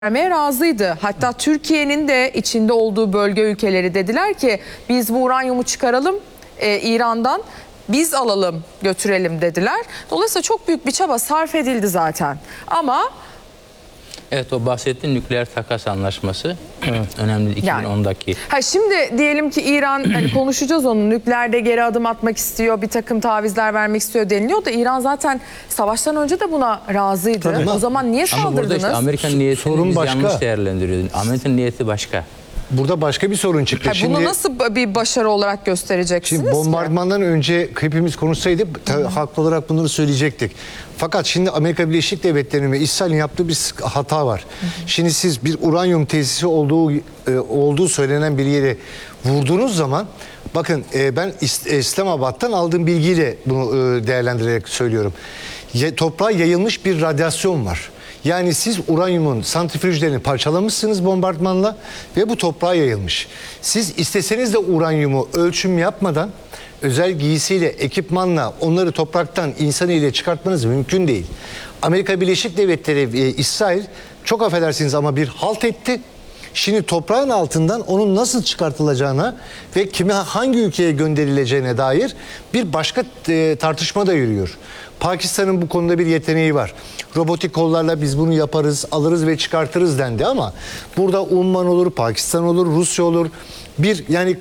vermeye razıydı. Hatta Türkiye'nin de içinde olduğu bölge ülkeleri dediler ki biz bu uranyumu çıkaralım İran'dan, biz alalım götürelim dediler. Dolayısıyla çok büyük bir çaba sarf edildi zaten. Ama evet, o bahsettiğin nükleer takas anlaşması önemli 2010'daki. Şimdi diyelim ki İran hani konuşacağız onu, nükleerde geri adım atmak istiyor, bir takım tavizler vermek istiyor deniliyor da İran zaten savaştan önce de buna razıydı. Tabii. O zaman niye Ama burada saldırdınız? işte Amerikan niyetini biz başka. yanlış değerlendiriyorduk. Amerika'nın niyeti başka. Burada başka bir sorun çıktı. Bunu nasıl bir başarı olarak göstereceksiniz? Şimdi bombardımandan önce hepimiz konuşsaydık haklı olarak bunları söyleyecektik. Fakat şimdi Amerika Birleşik Devletleri'nin ve İsrail'in yaptığı bir hata var. Şimdi siz bir uranyum tesisi olduğu söylenen bir yere vurduğunuz zaman, bakın ben İslamabad'dan aldığım bilgiyle bunu değerlendirerek söylüyorum. Toprağa yayılmış bir radyasyon var. Yani siz uranyumun santrifüjlerini parçalamışsınız bombardımanla ve bu toprağa yayılmış. Siz isteseniz de uranyumu ölçüm yapmadan özel giysiyle, ekipmanla onları topraktan insan ile çıkartmanız mümkün değil. Amerika Birleşik Devletleri ve İsrail, çok affedersiniz ama bir halt etti. Şimdi toprağın altından onun nasıl çıkartılacağına ve kime, hangi ülkeye gönderileceğine dair bir başka tartışma da yürüyor. Pakistan'ın bu konuda bir yeteneği var. Robotik kollarla biz bunu yaparız, alırız ve çıkartırız dendi ama burada Umman olur, Pakistan olur, Rusya olur. Yani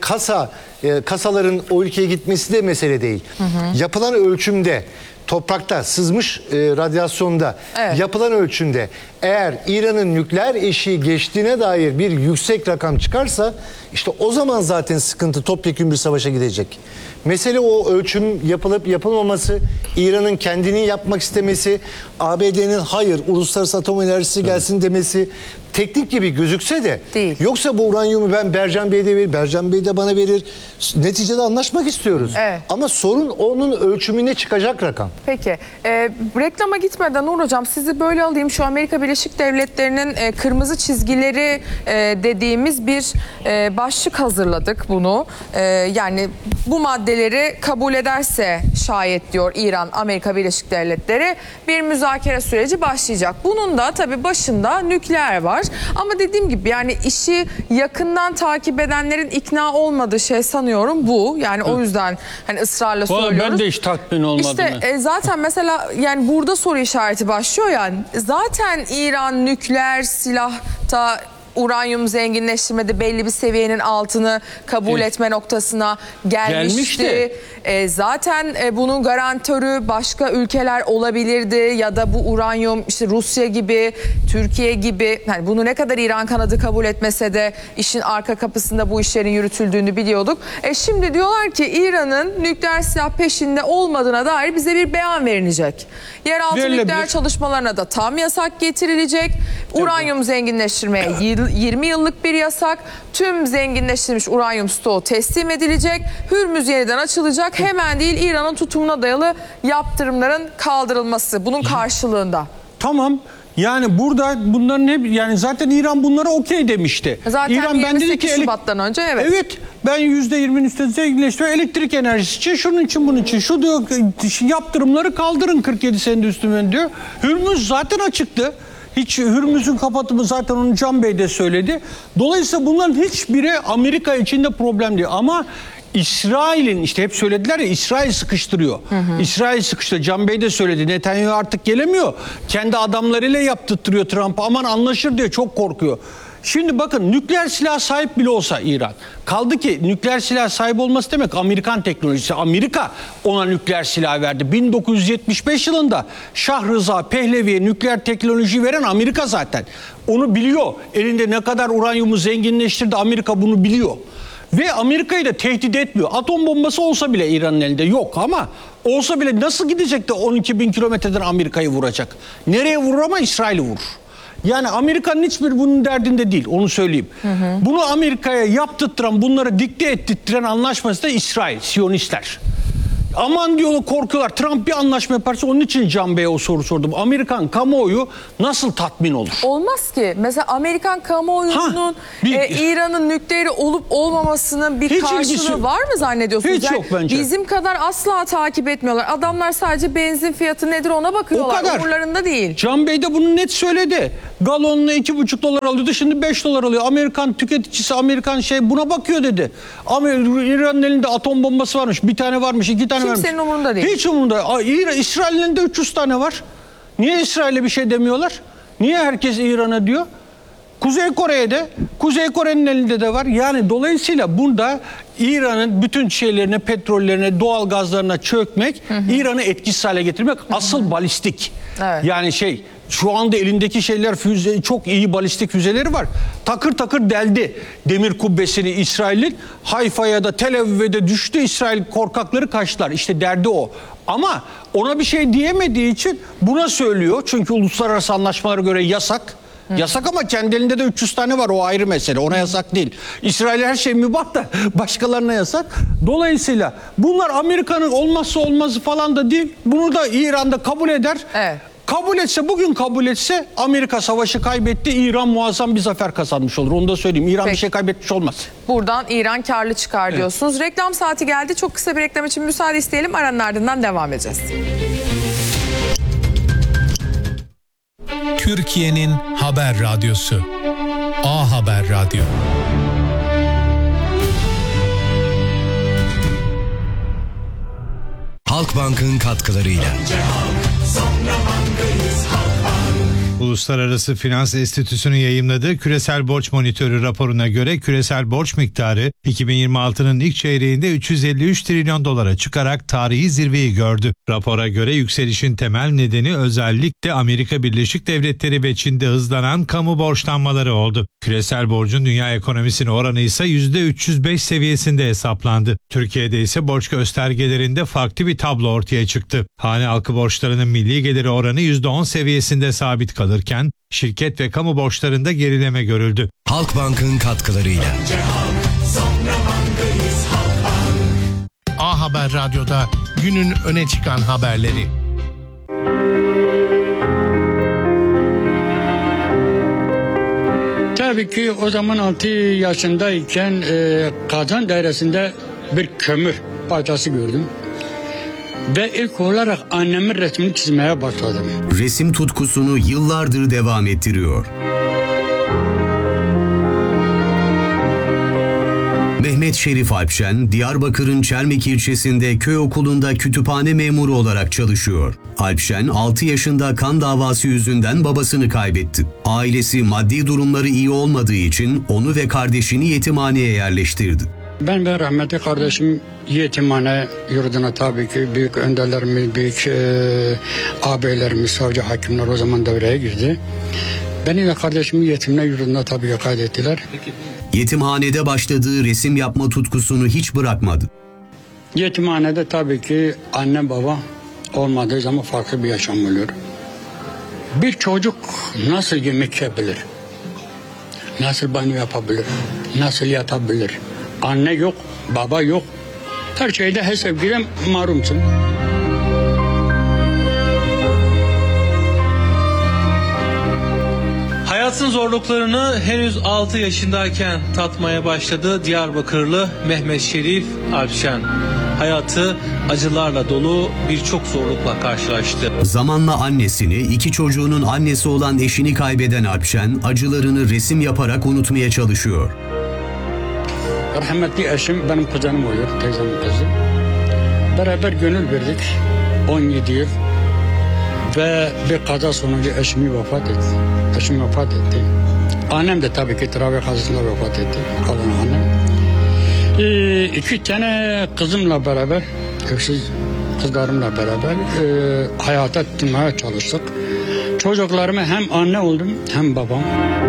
kasaların o ülkeye gitmesi de mesele değil. Yapılan ölçümde, toprakta sızmış radyasyonda yapılan ölçümde eğer İran'ın nükleer eşiği geçtiğine dair bir yüksek rakam çıkarsa işte o zaman zaten sıkıntı topyekün bir savaşa gidecek. Mesele o ölçüm yapılıp yapılmaması, İran'ın kendini yapmak istemesi, ABD'nin hayır uluslararası atom enerjisi gelsin demesi teknik gibi gözükse de değil. Yoksa bu uranyumu ben Bercan Bey'de verir, Bercan Bey de bana verir. Neticede anlaşmak istiyoruz. Evet. Ama sorun onun ölçümüne çıkacak rakam. Peki. Reklama gitmeden Uğur Hocam sizi böyle alayım. Şu Amerika Birleşik Devletleri'nin kırmızı çizgileri dediğimiz bir başlık hazırladık bunu. Yani bu maddeleri kabul ederse şayet diyor İran, Amerika Birleşik Devletleri bir müzakere süreci başlayacak. Bunun da tabii başında nükleer var. Ama dediğim gibi yani işi yakından takip edenlerin ikna olmadığı şey sanıyorum bu. Yani o yüzden hani ısrarla söylüyoruz. Ben de hiç tatmin olmadım. İşte zaten mesela yani burada soru işareti başlıyor yani. Zaten İran nükleer silahta uranyum zenginleştirmede belli bir seviyenin altını kabul etme noktasına gelmişti. Zaten bunun garantörü başka ülkeler olabilirdi ya da bu uranyum işte Rusya gibi, Türkiye gibi, yani bunu ne kadar İran kanadı kabul etmese de işin arka kapısında bu işlerin yürütüldüğünü biliyorduk. Şimdi diyorlar ki İran'ın nükleer silah peşinde olmadığına dair bize bir beyan verilecek. Yeraltı nükleer çalışmalarına da tam yasak getirilecek. Uranyum zenginleştirmeye 20 yıllık bir yasak. Tüm zenginleştirilmiş uranyum stoğu teslim edilecek. Hürmüz yeniden açılacak. Hemen değil, İran'ın tutumuna dayalı yaptırımların kaldırılması bunun karşılığında. Tamam. Yani burada bunların hep, yani zaten İran bunlara okey demişti. Zaten İran ben dedi ki Şubat'tan önce evet ben %20'nin üstünde zenginleştiriyor. Elektrik enerjisi için, şunun için, bunun için. Şu diyor, yaptırımları kaldırın 47 senedir üstünden diyor. Hürmüz zaten açıktı. Hiç Hürmüz'ün kapatımı zaten onu Can Bey de söyledi. Dolayısıyla bunların hiçbiri Amerika için de problem değil. Ama İsrail'in, işte hep söylediler ya, İsrail sıkıştırıyor. İsrail sıkıştırıyor. Can Bey de söyledi. Netanyahu artık gelemiyor. Kendi adamlarıyla yaptırtıyor Trump'a. Aman anlaşır diye çok korkuyor. Şimdi bakın, nükleer silah sahip bile olsa İran. Kaldı ki nükleer silah sahip olması demek Amerikan teknolojisi. Amerika ona nükleer silah verdi. 1975 yılında Şah Rıza Pehlevi'ye nükleer teknoloji veren Amerika zaten. Onu biliyor. Elinde ne kadar uranyumu zenginleştirdi, Amerika bunu biliyor. Ve Amerika'yı da tehdit etmiyor. Atom bombası olsa bile İran'ın elinde yok ama olsa bile nasıl gidecek de 12.000 kilometreden Amerika'yı vuracak? Nereye vurur ama İsrail'i vurur. Yani Amerika'nın hiçbir bunun derdinde değil, onu söyleyeyim. Bunu Amerika'ya yaptırtıran, bunları dikte ettirtiren anlaşması da İsrail, Siyonistler. Aman diyorlar, korkuyorlar. Trump bir anlaşma yaparsa, onun için Can Bey'e o soru sordum. Amerikan kamuoyu nasıl tatmin olur? Olmaz ki. Mesela Amerikan kamuoyunun İran'ın nükleeri olup olmamasının bir Hiç karşılığı ilgisi yok. var mı zannediyorsunuz? Hiç yok bence. Bizim kadar asla takip etmiyorlar. Adamlar sadece benzin fiyatı nedir ona bakıyorlar. O kadar. Umurlarında değil. Can Bey de bunu net söyledi. Galonunu $2,5 alıyordu, şimdi $5 alıyor. Amerikan tüketicisi, Amerikan buna bakıyor dedi. İran'ın elinde atom bombası varmış. Bir tane varmış, 2 tane varmış. Kimsenin umurunda değil. Hiç umurunda. İsrail'in elinde 300 tane var. Niye İsrail'e bir şey demiyorlar? Niye herkes İran'a diyor? Kuzey Kore'nin elinde de var. Yani dolayısıyla bunda İran'ın bütün şeylerine, petrollerine, doğal gazlarına çökmek, İran'ı etkisiz hale getirmek asıl balistik. Evet. Yani şu anda elindeki şeyler, füze, çok iyi balistik füzeleri var. Takır takır deldi demir kubbesini İsrail'in. Hayfa'ya da Tel Aviv'e de düştü. İsrail korkakları kaçtılar. İşte derdi o. Ama ona bir şey diyemediği için buna söylüyor. Çünkü uluslararası anlaşmalara göre yasak. Yasak ama kendi elinde de 300 tane var, o ayrı mesele. Ona yasak değil. İsrail'e her şey mübah da başkalarına yasak. Dolayısıyla bunlar Amerika'nın olmazsa olmazı falan da değil. Bunu da İran'da kabul eder. Evet. Bugün kabul etse Amerika savaşı kaybetti, İran muazzam bir zafer kazanmış olur. Onu da söyleyeyim. İran Peki. bir şey kaybetmiş olmaz. Buradan İran karlı çıkar diyorsunuz. Reklam saati geldi. Çok kısa bir reklam için müsaade isteyelim. Aranın ardından devam edeceğiz. Türkiye'nin haber radyosu. A Haber Radyo. Halkbank'ın katkılarıyla. Uluslararası Finans Enstitüsü'nün yayımladığı Küresel Borç Monitörü raporuna göre küresel borç miktarı 2026'nın ilk çeyreğinde 353 trilyon dolara çıkarak tarihi zirveyi gördü. Rapora göre yükselişin temel nedeni özellikle Amerika Birleşik Devletleri ve Çin'de hızlanan kamu borçlanmaları oldu. Küresel borcun dünya ekonomisine oranı ise %305 seviyesinde hesaplandı. Türkiye'de ise borç göstergelerinde farklı bir tablo ortaya çıktı. Hane halkı borçlarının milli geliri oranı %10 seviyesinde sabit kalırken şirket ve kamu borçlarında gerileme görüldü. Halkbank'ın katkılarıyla. A Haber Radyo'da günün öne çıkan haberleri. Tabii ki o zaman 6 yaşındayken Kazan Dairesi'nde bir kömür parçası gördüm. Ve ilk olarak annemin resmini çizmeye başladım. Resim tutkusunu yıllardır devam ettiriyor. Mehmet Şerif Alpşen, Diyarbakır'ın Çelmek ilçesinde köy okulunda kütüphane memuru olarak çalışıyor. Alpşen 6 yaşında kan davası yüzünden babasını kaybetti. Ailesi maddi durumları iyi olmadığı için onu ve kardeşini yetimhaneye yerleştirdi. Ben ve rahmetli kardeşim yetimhane yurduna tabii ki büyük önderlerimiz, büyük ağabeylerimiz, savcı hakimler o zaman devreye girdi. Beni ve kardeşimi yetimhane yurduna tabii kaydettiler. Yetimhanede başladığı resim yapma tutkusunu hiç bırakmadı. Yetimhanede tabii ki anne baba olmadığı zaman farklı bir yaşam oluyor. Bir çocuk nasıl yemek yiyebilir? Nasıl banyo yapabilir? Nasıl yatabilir? Anne yok, baba yok. Her şeyde her sevgiden mahrumsun. Hayatın zorluklarını henüz 6 yaşındayken tatmaya başladı Diyarbakırlı Mehmet Şerif Alpşen. Hayatı acılarla dolu birçok zorlukla karşılaştı. Zamanla annesini, 2 çocuğunun annesi olan eşini kaybeden Alpşen, acılarını resim yaparak unutmaya çalışıyor. Rahmetli eşim benim kuzenim oluyor, teyzemin kızı. Beraber gönül verdik 17 yıl. Ve bir kaza sonucu eşim vefat etti. Annem de tabii ki trafik kazasında vefat etti. Kalan annem. 2 tane kızımla beraber, öksüz kızlarımla beraber hayata tutunmaya çalıştık. Çocuklarıma hem anne oldum hem babam.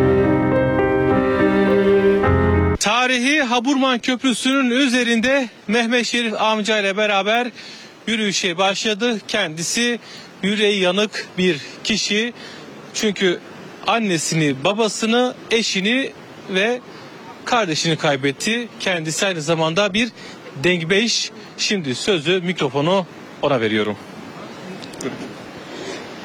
Tarihi Haburman Köprüsü'nün üzerinde Mehmet Şerif amcayla beraber yürüyüşe başladı. Kendisi yüreği yanık bir kişi. Çünkü annesini, babasını, eşini ve kardeşini kaybetti. Kendisi aynı zamanda bir Denkbeş Şimdi sözü, mikrofonu ona veriyorum.